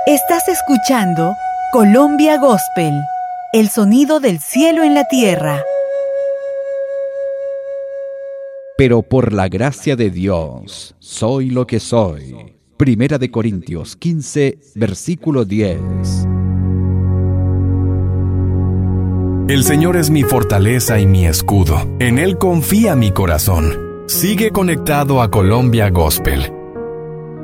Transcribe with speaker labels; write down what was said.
Speaker 1: Estás escuchando Colombia Gospel, el sonido del cielo en la tierra.
Speaker 2: Pero por la gracia de Dios, soy lo que soy. Primera de Corintios 15, versículo 10.
Speaker 3: El Señor es mi fortaleza y mi escudo. En Él confía mi corazón. Sigue conectado a Colombia Gospel